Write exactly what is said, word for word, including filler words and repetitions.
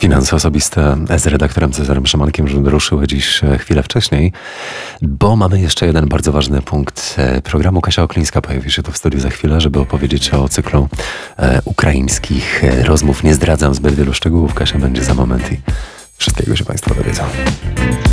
Finanse osobiste z redaktorem Cezarym Szymankiem ruszyły dziś chwilę wcześniej, bo mamy jeszcze jeden bardzo ważny punkt programu. Kasia Oklińska pojawi się tu w studiu za chwilę, żeby opowiedzieć o cyklu e, ukraińskich rozmów. Nie zdradzam zbyt wielu szczegółów. Kasia będzie za moment i wszystkiego się Państwo dowiedzą.